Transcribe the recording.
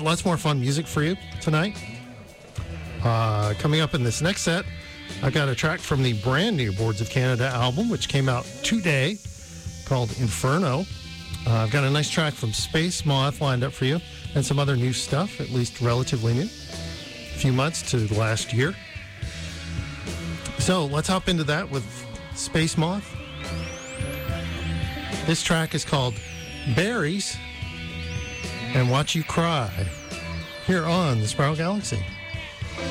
lots more fun music for you tonight. Coming up in this next set, I've got a track from the brand new Boards of Canada album, which came out today, called Inferno. I've got a nice track from Space Moth lined up for you, and some other new stuff, at least relatively new. A few months to last year. So let's hop into that with Space Moth. This track is called Berries and Watch You Cry, here on the Spiral Galaxy.